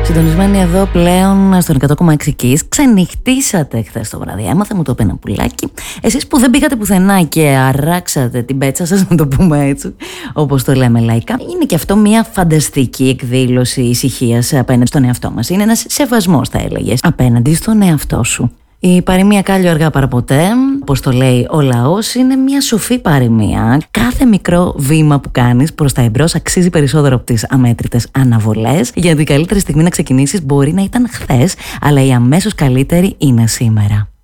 Συντονισμένοι εδώ πλέον στον 100,6 Kiss. Ξενυχτήσατε χθες το βράδυ. Έμαθε, μου το είπε ένα πουλάκι. Εσείς που δεν πήγατε πουθενά και αράξατε την πέτσα σας, να το πούμε έτσι, όπως το λέμε λαϊκά, είναι και αυτό μια φανταστική εκδήλωση ησυχίας απέναντι στον εαυτό μας. Είναι ένας σεβασμός, θα έλεγες, απέναντι στον εαυτό σου. Η παροιμία «Κάλλιο αργά παρά ποτέ», όπως το λέει ο λαός, είναι μια σοφή παροιμία. Κάθε μικρό βήμα που κάνεις προς τα εμπρός αξίζει περισσότερο από τις αμέτρητες αναβολές, γιατί η καλύτερη στιγμή να ξεκινήσεις μπορεί να ήταν χθες, αλλά η αμέσως καλύτερη είναι σήμερα.